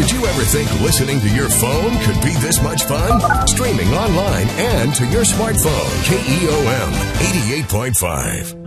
Did you ever think listening to your phone could be this much fun? Streaming online and to your smartphone. KEOM 88.5.